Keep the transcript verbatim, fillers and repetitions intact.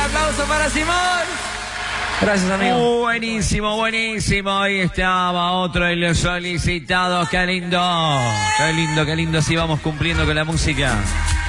aplauso para Simón. Gracias, amigo. Uh, buenísimo, buenísimo. Ahí estaba otro de los solicitados. Qué lindo. Qué lindo, qué lindo. Así vamos cumpliendo con la música.